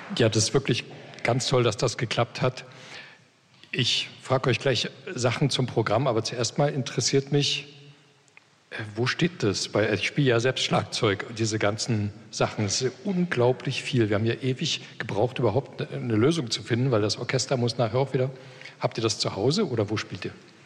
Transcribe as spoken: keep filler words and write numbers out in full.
Ja, das ist wirklich ganz toll, dass das geklappt hat. Ich frage euch gleich Sachen zum Programm, aber zuerst mal interessiert mich, wo steht das? Weil ich spiele ja selbst Schlagzeug, diese ganzen Sachen. Es ist unglaublich viel. Wir haben ja ewig gebraucht, überhaupt eine Lösung zu finden, weil das Orchester muss nachher auch wieder. Habt ihr das zu Hause oder wo spielt ihr?